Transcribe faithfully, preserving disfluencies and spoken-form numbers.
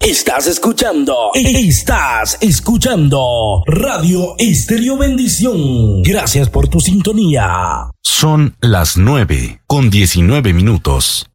Estás escuchando, estás escuchando Radio Estéreo Bendición. Gracias por tu sintonía. Son las nueve con diecinueve minutos.